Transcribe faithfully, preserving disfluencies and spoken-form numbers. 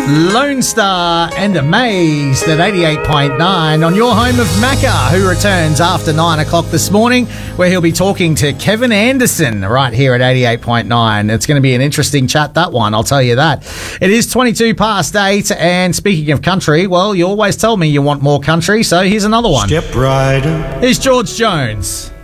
Lone Star and Amazed at eighty-eight point nine on your home of Macca, who returns after nine o'clock this morning, where he'll be talking to Kevin Anderson right here at eighty-eight point nine. It's going to be an interesting chat, that one, I'll tell you that. It is twenty-two past eight, and speaking of country, well, you always tell me you want more country, so here's another one. Step right up. Here's George Jones.